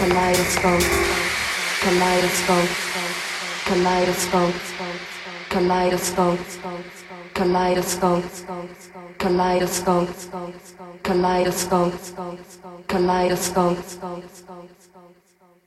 kaleidoscope, kaleidoscope, kaleidoscope, kaleidoscope, kaleidoscope, kaleidoscope, kaleidoscope, kaleidoscope, kaleidoscope,